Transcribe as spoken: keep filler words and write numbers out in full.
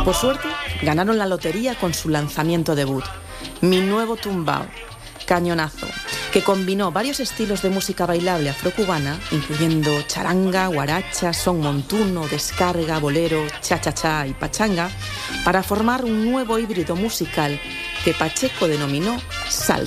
Por suerte, ganaron la lotería con su lanzamiento debut, Mi Nuevo Tumbao, cañonazo, que combinó varios estilos de música bailable afrocubana, incluyendo charanga, guaracha, son montuno, descarga, bolero, cha-cha-cha y pachanga, para formar un nuevo híbrido musical que Pacheco denominó salsa.